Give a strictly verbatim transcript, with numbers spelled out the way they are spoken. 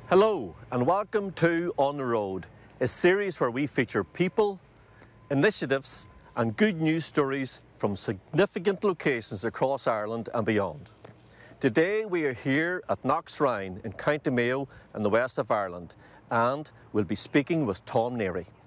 Hello and welcome to On the Road, a series where we feature people, initiatives and good news stories from significant locations across Ireland and beyond. Today we are here at Knocksryan in County Mayo in the west of Ireland, and we'll be speaking with Tom Neary.